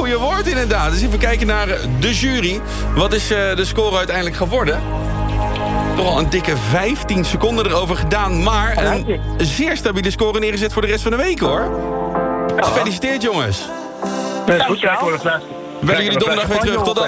goede woord inderdaad. Dus even kijken naar de jury. Wat is de score uiteindelijk geworden? Toch al een dikke 15 seconden erover gedaan. Maar een zeer stabiele score neergezet voor de rest van de week, hoor. Gefeliciteerd, jongens. Dat is goed, kijk voor de fles. Bellen jullie donderdag weer terug. Tot dan.